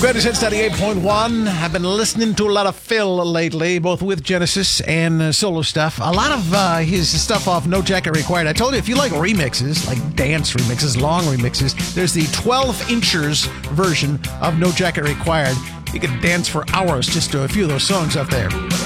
Greatest Hits 98.1. I've been listening to a lot of Phil lately, both with Genesis and solo stuff. A lot of his stuff off No Jacket Required. I told you, if you like remixes, like dance remixes, long remixes, there's the 12 inchers version of No Jacket Required. You can dance for hours just to a few of those songs up there.